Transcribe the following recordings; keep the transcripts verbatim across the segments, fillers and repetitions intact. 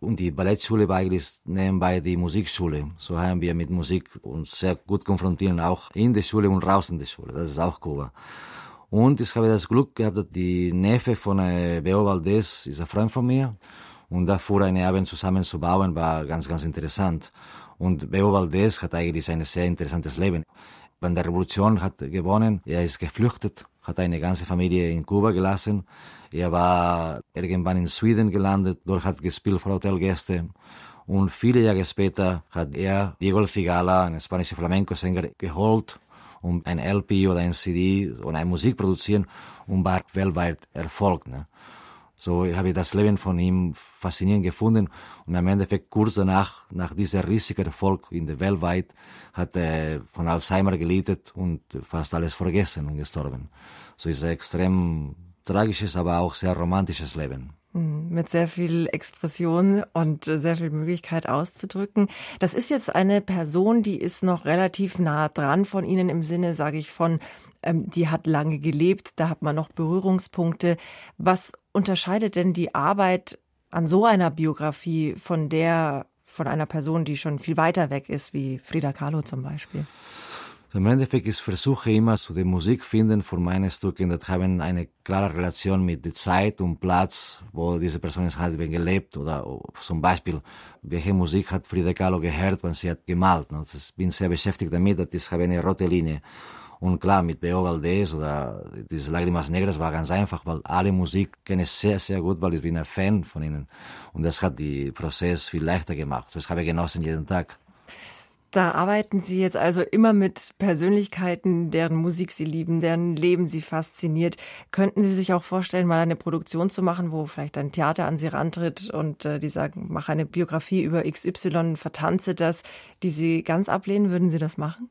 Und die Ballettschule war eigentlich nebenbei die Musikschule. So haben wir mit Musik uns sehr gut konfrontiert, auch in der Schule und raus in der Schule. Das ist auch cool. Und ich habe das Glück gehabt, dass die Neffe von äh, Beo Valdés ist ein Freund von mir. Und da vor eine Abend zusammen zu bauen, war ganz, ganz interessant. Und Beo Valdés hat eigentlich ein sehr interessantes Leben. Wenn die Revolution hat gewonnen, er ist geflüchtet, hat eine ganze Familie in Kuba gelassen. Er war irgendwann in Schweden gelandet, dort hat gespielt für Hotelgäste. Und viele Jahre später hat er Diego El Cigala, einen spanischen Flamenco-Sänger, geholt, um ein L P oder ein C D oder eine Musik produzieren und war weltweit Erfolg. Ne? So habe ich das Leben von ihm faszinierend gefunden. Und am Endeffekt kurz danach, nach dieser riesigen Erfolg in der weltweit, hat er von Alzheimer gelitten und fast alles vergessen und gestorben. So ist ein extrem tragisches, aber auch sehr romantisches Leben. Mit sehr viel Expression und sehr viel Möglichkeit auszudrücken. Das ist jetzt eine Person, die ist noch relativ nah dran von Ihnen im Sinne, sage ich, von, ähm, die hat lange gelebt, da hat man noch Berührungspunkte. Was unterscheidet denn die Arbeit an so einer Biografie von der, von einer Person, die schon viel weiter weg ist, wie Frida Kahlo zum Beispiel? Im Endeffekt, ich versuche immer zu der Musik finden von meinen Stücken, das haben eine klare Relation mit der Zeit und Platz, wo diese Person hat gelebt, oder zum Beispiel, welche Musik hat Frida Kahlo gehört, wenn sie hat gemalt. Ich bin sehr beschäftigt damit, dass ich habe eine rote Linie. Und klar, mit Beo Valdés oder diese Lágrimas Negras war ganz einfach, weil alle Musik kenne ich sehr, sehr gut, weil ich bin ein Fan von ihnen. Und das hat den Prozess viel leichter gemacht. Das habe ich genossen jeden Tag. Da arbeiten Sie jetzt also immer mit Persönlichkeiten, deren Musik Sie lieben, deren Leben Sie fasziniert. Könnten Sie sich auch vorstellen, mal eine Produktion zu machen, wo vielleicht ein Theater an Sie rantritt und äh, die sagen, mach eine Biografie über X Y, vertanze das, die Sie ganz ablehnen? Würden Sie das machen?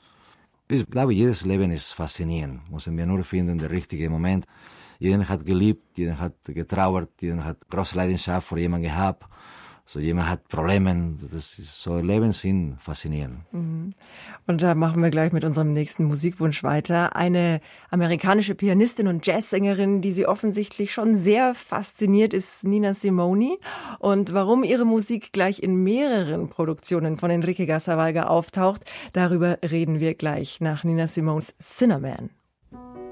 Ich glaube, jedes Leben ist faszinierend. Müssen wir nur finden, den richtigen Moment. Jeder hat geliebt, jeder hat getrauert, jeder hat große Leidenschaft vor jemandem gehabt. So jemand hat Probleme, das ist so Leben sind faszinierend. Und da machen wir gleich mit unserem nächsten Musikwunsch weiter. Eine amerikanische Pianistin und Jazzsängerin, die Sie offensichtlich schon sehr fasziniert, ist Nina Simone. Und warum ihre Musik gleich in mehreren Produktionen von Enrique Gazzaralga auftaucht, darüber reden wir gleich nach Nina Simones Cinnamon.